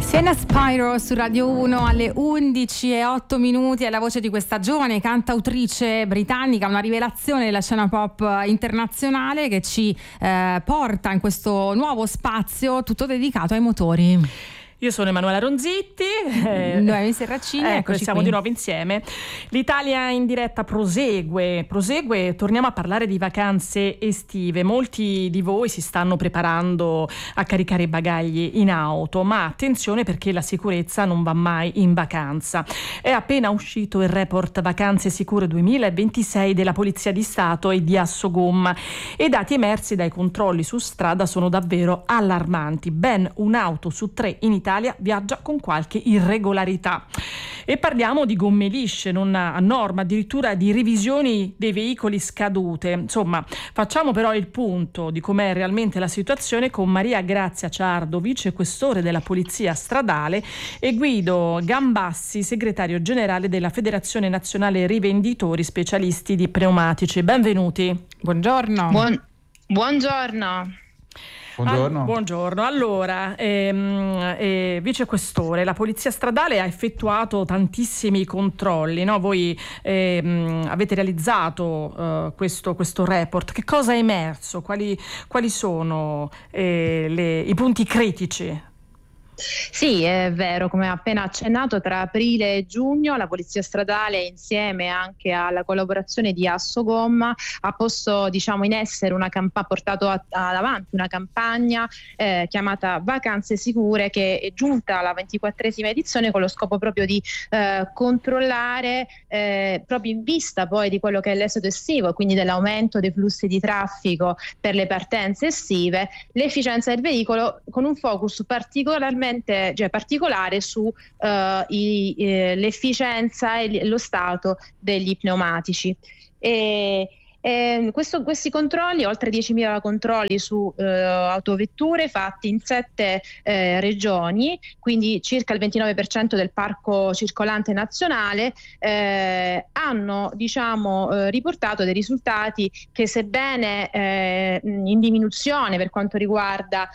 Sienna Spyro su Radio 1 alle 11:08 è la voce di questa giovane cantautrice britannica, una rivelazione della scena pop internazionale che ci porta in questo nuovo spazio tutto dedicato ai motori. Io sono Emanuela Ronzitti, Noemi Serracini, eccoci siamo qui di nuovo insieme. L'Italia in diretta prosegue, torniamo a parlare di vacanze estive. Molti di voi si stanno preparando a caricare i bagagli in auto, ma attenzione perché la sicurezza non va mai in vacanza. È appena uscito il report Vacanze Sicure 2026 della Polizia di Stato e di Assogomma e i dati emersi dai controlli su strada sono davvero allarmanti. Ben un'auto su 3 in Italia viaggia con qualche irregolarità. E parliamo di gomme lisce, non a norma, addirittura di revisioni dei veicoli scadute. Insomma, facciamo però il punto di com'è realmente la situazione con Maria Grazia Ciardo, vice questore della Polizia Stradale, e Guido Gambassi, segretario generale della Federazione Nazionale Rivenditori Specialisti di Pneumatici. Benvenuti. Buongiorno. Buongiorno. Buongiorno. Allora, vice questore, la Polizia Stradale ha effettuato tantissimi controlli, no? Voi avete realizzato questo report. Che cosa è emerso? Quali sono i punti critici? Sì, è vero, come appena accennato, tra aprile e giugno la Polizia Stradale, insieme anche alla collaborazione di Assogomma, ha posto in essere ha portato avanti una campagna chiamata Vacanze Sicure, che è giunta alla 24esima edizione con lo scopo proprio di controllare, proprio in vista poi di quello che è l'esodo estivo, quindi dell'aumento dei flussi di traffico per le partenze estive, l'efficienza del veicolo, con un focus particolare su l'efficienza e lo stato degli pneumatici. Questi controlli, oltre 10.000 controlli su autovetture fatti in 7 regioni, quindi circa il 29% del parco circolante nazionale, hanno riportato dei risultati che, sebbene in diminuzione per quanto riguarda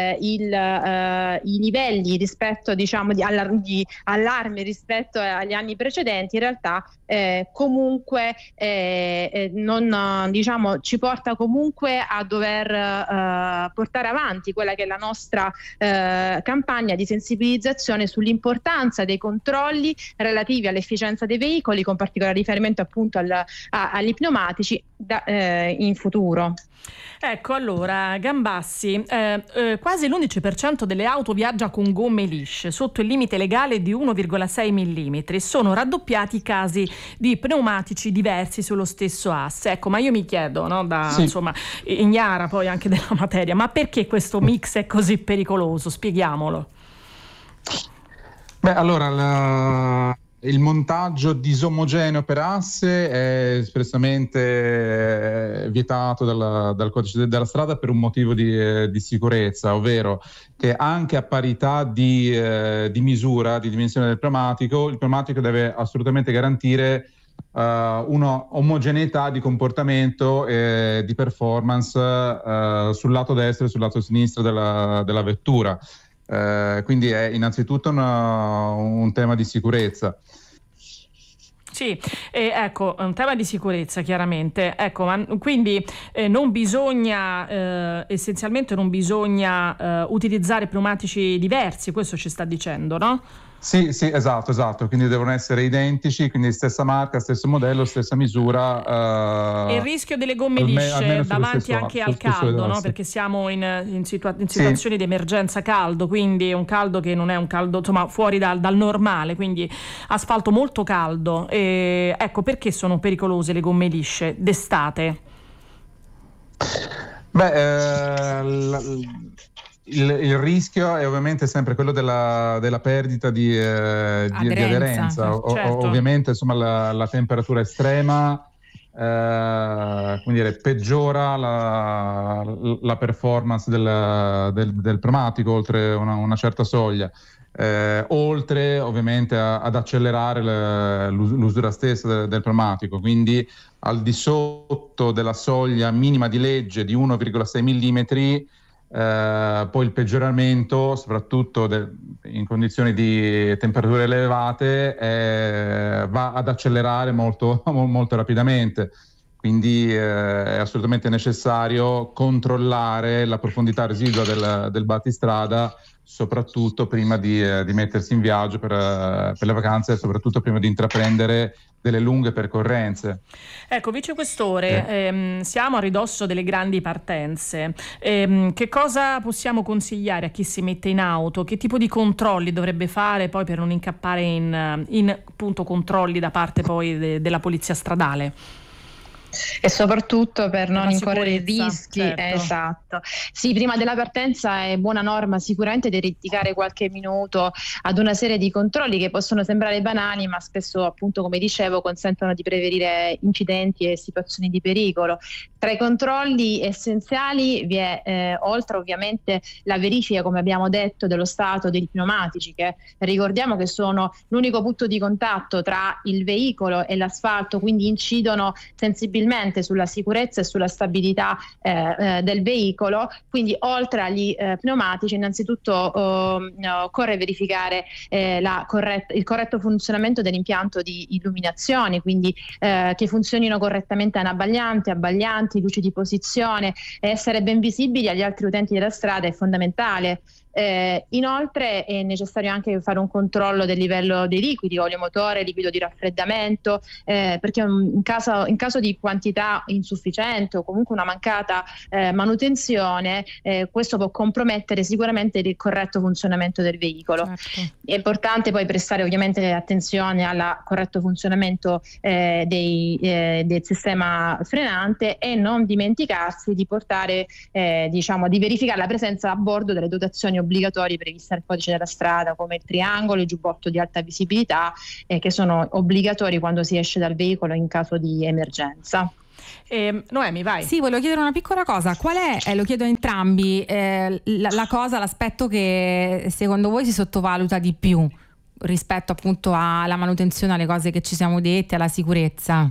i livelli rispetto di allarme rispetto agli anni precedenti, in realtà comunque non ci porta comunque a dover portare avanti quella che è la nostra campagna di sensibilizzazione sull'importanza dei controlli relativi all'efficienza dei veicoli, con particolare riferimento appunto agli pneumatici in futuro. Ecco, allora, Gambassi, quasi l'11% delle auto viaggia con gomme lisce, sotto il limite legale di 1,6 mm. Sono raddoppiati i casi di pneumatici diversi sullo stesso asse. Ecco, ma io mi chiedo, no, ignara poi anche della materia, ma perché questo mix è così pericoloso? Spieghiamolo. Beh, allora, il montaggio disomogeneo per asse è espressamente vietato dal codice della strada per un motivo di sicurezza, ovvero che anche a parità di misura, di dimensione del pneumatico, il pneumatico deve assolutamente garantire una omogeneità di comportamento e di performance sul lato destro e sul lato sinistro della vettura. Quindi è innanzitutto un tema di sicurezza. Sì, ecco, un tema di sicurezza chiaramente. Ecco, ma quindi non bisogna, essenzialmente non bisogna utilizzare pneumatici diversi, questo ci sta dicendo, no? Sì, esatto, quindi devono essere identici, quindi stessa marca, stesso modello, stessa misura. E il rischio delle gomme lisce davanti anche al caldo, no? Perché siamo in situazioni di emergenza caldo, quindi un caldo che non è un caldo, fuori dal normale, quindi asfalto molto caldo. Ecco, perché sono pericolose le gomme lisce d'estate? Il rischio è ovviamente sempre quello della perdita di aderenza. Certo. Ovviamente la temperatura estrema peggiora la performance del pneumatico oltre una certa soglia. Oltre ovviamente ad accelerare l'usura stessa del pneumatico, quindi al di sotto della soglia minima di legge di 1,6 mm poi il peggioramento, soprattutto in condizioni di temperature elevate, va ad accelerare molto, molto rapidamente. Quindi è assolutamente necessario controllare la profondità residua del battistrada, soprattutto prima di mettersi in viaggio per le vacanze e soprattutto prima di intraprendere delle lunghe percorrenze. Ecco, vicequestore, siamo a ridosso delle grandi partenze. Che cosa possiamo consigliare a chi si mette in auto? Che tipo di controlli dovrebbe fare poi per non incappare in appunto controlli da parte poi della polizia stradale? E soprattutto per non incorrere in rischi. Certo. Esatto. Sì, prima della partenza è buona norma sicuramente dedicare qualche minuto ad una serie di controlli che possono sembrare banali, ma spesso, appunto, come dicevo, consentono di prevenire incidenti e situazioni di pericolo. Tra i controlli essenziali vi è, oltre ovviamente la verifica, come abbiamo detto, dello stato dei pneumatici, che ricordiamo che sono l'unico punto di contatto tra il veicolo e l'asfalto, quindi incidono sensibilmente sulla sicurezza e sulla stabilità del veicolo. Quindi oltre agli pneumatici, innanzitutto occorre verificare il corretto funzionamento dell'impianto di illuminazione, quindi che funzionino correttamente abbaglianti, luci di posizione, essere ben visibili agli altri utenti della strada è fondamentale. Inoltre è necessario anche fare un controllo del livello dei liquidi, olio motore, liquido di raffreddamento, perché in caso di quantità insufficiente o comunque una mancata manutenzione, questo può compromettere sicuramente il corretto funzionamento del veicolo. Certo. È importante poi prestare ovviamente attenzione al corretto funzionamento del sistema frenante e non dimenticarsi di portare, di verificare la presenza a bordo delle dotazioni obbligatori previste dal codice della strada, come il triangolo, il giubbotto di alta visibilità, che sono obbligatori quando si esce dal veicolo in caso di emergenza. Noemi, vai. Sì, volevo chiedere una piccola cosa. Qual è, lo chiedo a entrambi, l'aspetto che secondo voi si sottovaluta di più rispetto appunto alla manutenzione, alle cose che ci siamo detti, alla sicurezza?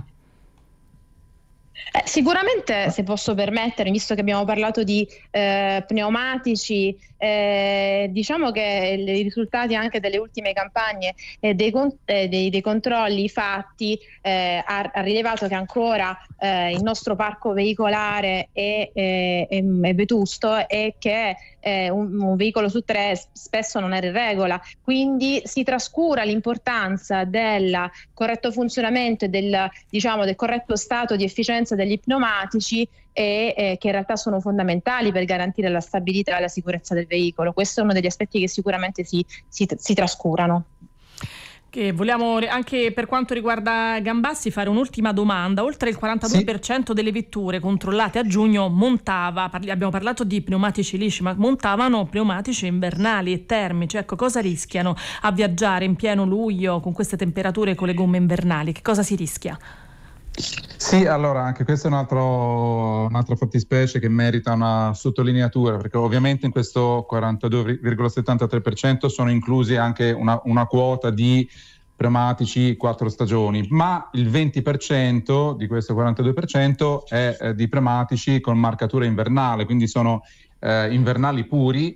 Sicuramente, se posso permettere, visto che abbiamo parlato di pneumatici, diciamo che i risultati anche delle ultime campagne dei controlli fatti ha rilevato che ancora il nostro parco veicolare è vetusto e che un veicolo su 3 spesso non è in regola, quindi si trascura l'importanza del corretto funzionamento e del corretto stato di efficienza degli pneumatici, che in realtà sono fondamentali per garantire la stabilità e la sicurezza del veicolo. Questo è uno degli aspetti che sicuramente si trascurano. Che vogliamo anche per quanto riguarda Gambassi fare un'ultima domanda. Oltre il 42% delle vetture controllate a giugno abbiamo parlato di pneumatici lisci, ma montavano pneumatici invernali e termici. Ecco, cosa rischiano a viaggiare in pieno luglio con queste temperature con le gomme invernali? Che cosa si rischia? Sì, allora anche questa è un'altra fattispecie che merita una sottolineatura, perché ovviamente in questo 42,73% sono inclusi anche una quota di pneumatici 4 stagioni, ma il 20% di questo 42% è di pneumatici con marcatura invernale, quindi sono invernali puri.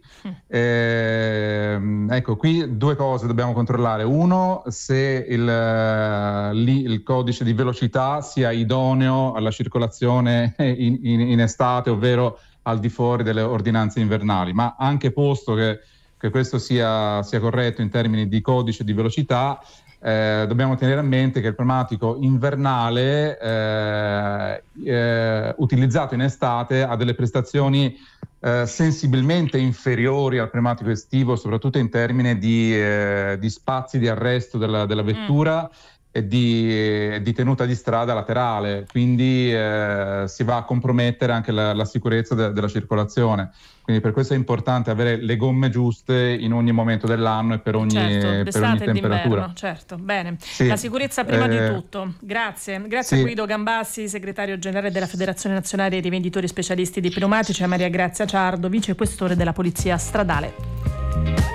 Ecco, qui 2 cose dobbiamo controllare. Uno, se il codice di velocità sia idoneo alla circolazione in estate, ovvero al di fuori delle ordinanze invernali, ma anche posto che questo sia corretto in termini di codice di velocità, dobbiamo tenere a mente che il pneumatico invernale utilizzato in estate ha delle prestazioni sensibilmente inferiori al pneumatico estivo, soprattutto in termini di spazi di arresto della vettura e di tenuta di strada laterale, quindi si va a compromettere anche la sicurezza della circolazione. Quindi per questo è importante avere le gomme giuste in ogni momento dell'anno e per ogni temperatura. Certo, bene. Sì. La sicurezza prima di tutto. Grazie sì. A Guido Gambassi, segretario generale della Federazione Nazionale dei Rivenditori Specialisti di Pneumatici, a Maria Grazia Ciardo, vicequestore della Polizia Stradale.